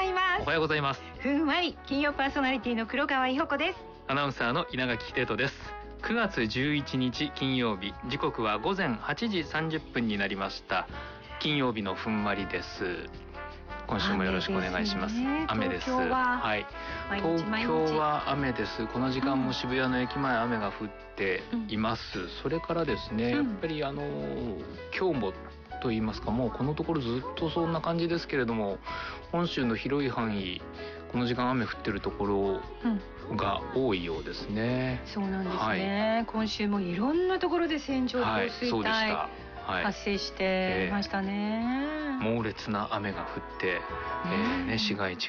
います。 おはようございます。 ふんわり金曜パーソナリティの黒川伊保子です。 アナウンサーの稲垣秀人です。9月11日金曜日、時刻は午前8時30分になりました。金曜日のふんわりです。今週もよろしくお願いします。雨です。 東京は、 はい、 東京は雨です。この時間も渋谷の駅前雨が降っています。それからですね、やっぱり今日もと言いますか、もうこのところずっとそんな感じですけれども、本州の広い範囲この時間雨降ってるところが多いようですね。 そうなんですね、はい、今週もいろんなところで線状降水帯、発生してましたね。 猛烈な雨が降って、市街地